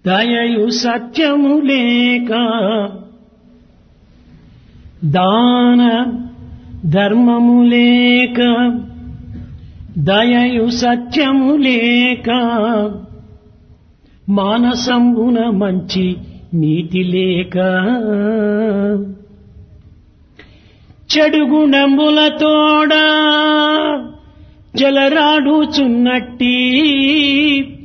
దయయు సత్యము లేక దాన ధర్మము లేక దయయు సత్యము లేక మానసంబున మంచి నీతి లేక చెడు గుణములతోడ జలరాడుచున్నట్టి